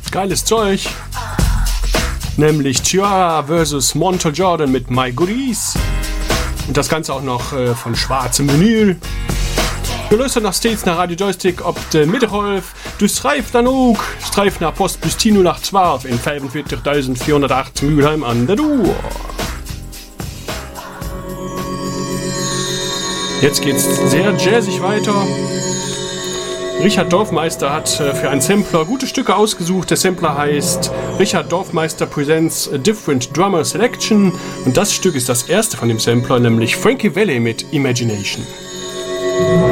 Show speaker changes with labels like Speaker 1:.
Speaker 1: geiles Zeug. Nämlich Ciara vs. Montel Jordan mit My Goodies. Und das Ganze auch noch von schwarzem Vinyl. Du löst noch stets nach Radio Joystick, ob de Mittelholf, du streif dann auch, streif nach Post bis 10 nach 12 in 45.408 Mülheim an der Ruhr. Jetzt geht's sehr jazzig weiter. Richard Dorfmeister hat für einen Sampler gute Stücke ausgesucht. Der Sampler heißt Richard Dorfmeister Presents a Different Drummer Selection. Und das Stück ist das erste von dem Sampler, nämlich Frankie Valli mit Imagination.